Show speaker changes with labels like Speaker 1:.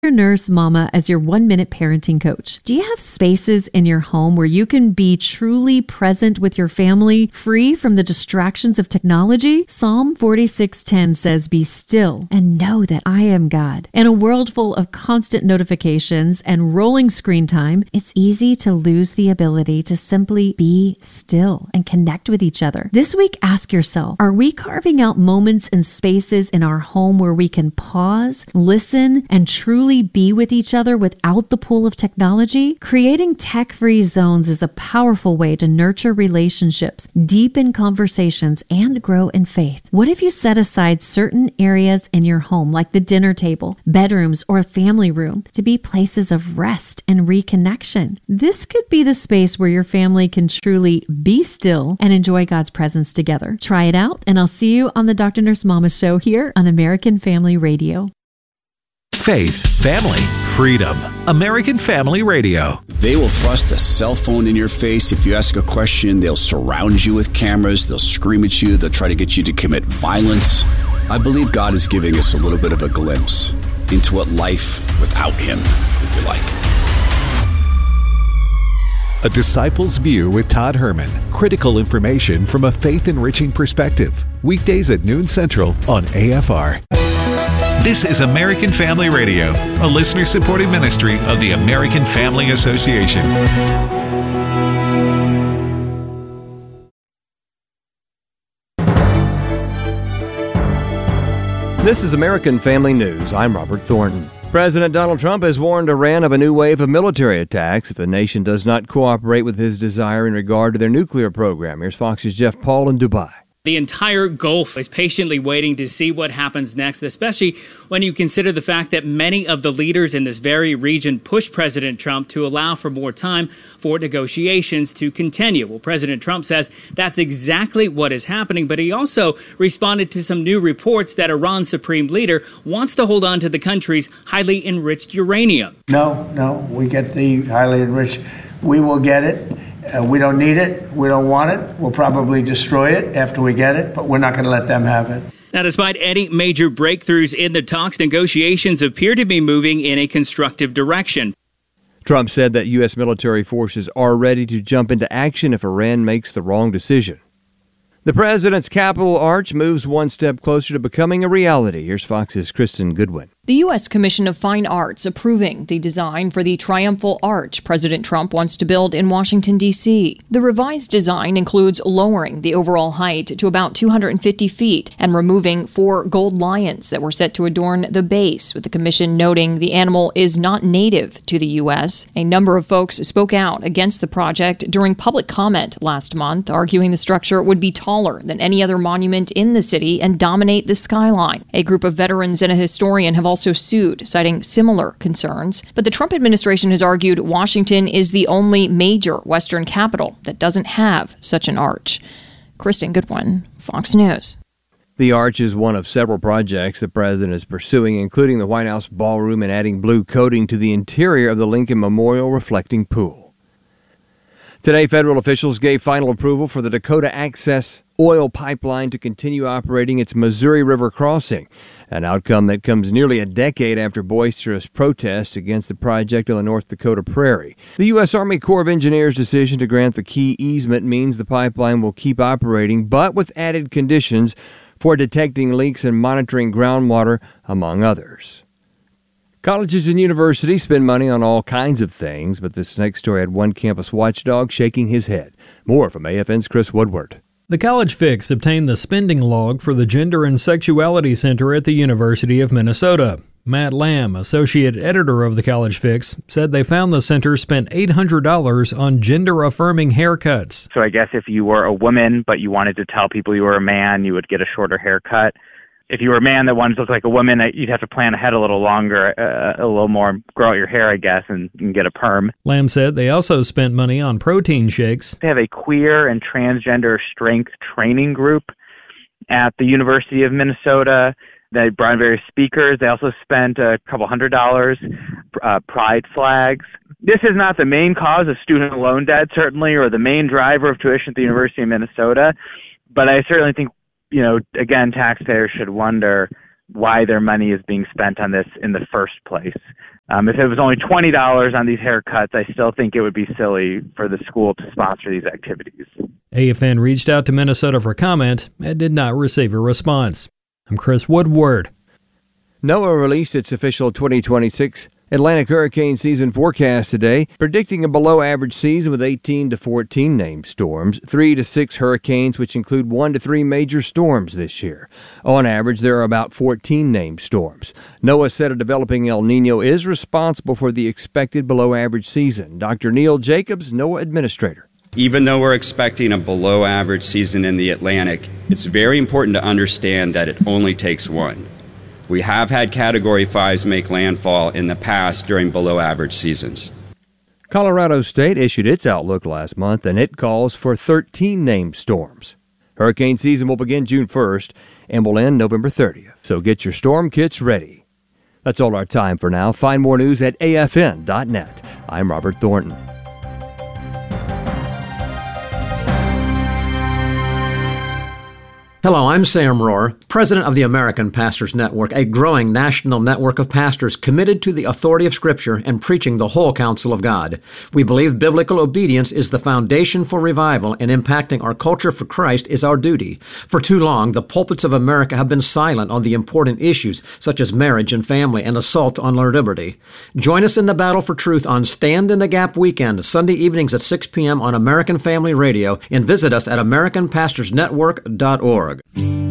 Speaker 1: Nurse Mama as your 1-minute parenting coach. Do you have spaces in your home where you can be truly present with your family, free from the distractions of technology? Psalm 46:10 says, "Be still and know that I am God." In a world full of constant notifications and rolling screen time, it's easy to lose the ability to simply be still and connect with each other. This week, ask yourself, are we carving out moments and spaces in our home where we can pause, listen, and truly be with each other without the pull of technology? Creating tech-free zones is a powerful way to nurture relationships, deepen conversations, and grow in faith. What if you set aside certain areas in your home, like the dinner table, bedrooms, or a family room, to be places of rest and reconnection? This could be the space where your family can truly be still and enjoy God's presence together. Try it out, and I'll see you on the Dr. Nurse Mama Show here on American Family Radio.
Speaker 2: Faith, family, freedom. American Family Radio.
Speaker 3: They will thrust a cell phone in your face. If you ask a question, they'll surround you with cameras. They'll scream at you. They'll try to get you to commit violence. I believe God is giving us a little bit of a glimpse into what life without Him would be like.
Speaker 2: A Disciple's View with Todd Herman. Critical information from a faith-enriching perspective. Weekdays at noon Central on AFR. This is American Family Radio, a listener-supported ministry of the American Family Association.
Speaker 4: This is American Family News. I'm Robert Thornton. President Donald Trump has warned Iran of a new wave of military attacks if the nation does not cooperate with his desire in regard to their nuclear program. Here's Fox's Jeff Paul in Dubai.
Speaker 5: The entire Gulf is patiently waiting to see what happens next, especially when you consider the fact that many of the leaders in this very region pushed President Trump to allow for more time for negotiations to continue. Well, President Trump says that's exactly what is happening, but he also responded to some new reports that Iran's supreme leader wants to hold on to the country's highly enriched uranium.
Speaker 6: No, we get the highly enriched. We will get it. We don't need it. We don't want it. We'll probably destroy it after we get it, but we're not going to let them have it.
Speaker 5: Now, despite any major breakthroughs in the talks, negotiations appear to be moving in a constructive direction.
Speaker 4: Trump said that U.S. military forces are ready to jump into action if Iran makes the wrong decision. The president's Capitol Arch moves one step closer to becoming a reality. Here's Fox's Kristen Goodwin.
Speaker 7: The U.S. Commission of Fine Arts approving the design for the triumphal arch President Trump wants to build in Washington, D.C. The revised design includes lowering the overall height to about 250 feet and removing 4 gold lions that were set to adorn the base, with the commission noting the animal is not native to the U.S. A number of folks spoke out against the project during public comment last month, arguing the structure would be taller than any other monument in the city and dominate the skyline. A group of veterans and a historian have also sued, citing similar concerns. But the Trump administration has argued Washington is the only major Western capital that doesn't have such an arch. Kristen Goodwin, Fox News.
Speaker 4: The arch is one of several projects the president is pursuing, including the White House ballroom and adding blue coating to the interior of the Lincoln Memorial reflecting pool. Today, federal officials gave final approval for the Dakota Access oil pipeline to continue operating its Missouri River crossing, an outcome that comes nearly a decade after boisterous protests against the project on the North Dakota prairie. The U.S. Army Corps of Engineers' decision to grant the key easement means the pipeline will keep operating, but with added conditions for detecting leaks and monitoring groundwater, among others. Colleges and universities spend money on all kinds of things, but this next story had one campus watchdog shaking his head. More from AFN's Chris Woodward.
Speaker 8: The College Fix obtained the spending log for the Gender and Sexuality Center at the University of Minnesota. Matt Lamb, associate editor of the College Fix, said they found the center spent $800 on gender-affirming haircuts.
Speaker 9: So I guess if you were a woman but you wanted to tell people you were a man, you would get a shorter haircut. If you were a man that wanted to look like a woman, you'd have to plan ahead a little longer, a little more, grow out your hair, I guess, and get a perm.
Speaker 8: Lamb said they also spent money on protein shakes.
Speaker 9: They have a queer and transgender strength training group at the University of Minnesota. They brought in various speakers. They also spent a couple $100, pride flags. This is not the main cause of student loan debt, certainly, or the main driver of tuition at the University of Minnesota, but I certainly think, again, taxpayers should wonder, why their money is being spent on this in the first place. If it was only $20 on these haircuts, I still think it would be silly for the school to sponsor these activities.
Speaker 8: AFN reached out to Minnesota for comment and did not receive a response. I'm Chris Woodward.
Speaker 4: NOAA released its official 2026 Atlantic hurricane season forecast today, predicting a below-average season with 18 to 14 named storms, 3 to 6 hurricanes, which include 1 to 3 major storms this year. On average, there are about 14 named storms. NOAA said a developing El Niño is responsible for the expected below-average season. Dr. Neil Jacobs, NOAA administrator.
Speaker 10: Even though we're expecting a below-average season in the Atlantic, it's very important to understand that it only takes one. We have had Category 5s make landfall in the past during below-average seasons.
Speaker 4: Colorado State issued its outlook last month, and it calls for 13 named storms. Hurricane season will begin June 1st and will end November 30th, so get your storm kits ready. That's all our time for now. Find more news at afn.net. I'm Robert Thornton.
Speaker 11: Hello, I'm Sam Rohr, president of the American Pastors Network, a growing national network of pastors committed to the authority of Scripture and preaching the whole counsel of God. We believe biblical obedience is the foundation for revival, and impacting our culture for Christ is our duty. For too long, the pulpits of America have been silent on the important issues such as marriage and family and assault on our liberty. Join us in the battle for truth on Stand in the Gap weekend, Sunday evenings at 6 p.m. on American Family Radio, and visit us at AmericanPastorsNetwork.org.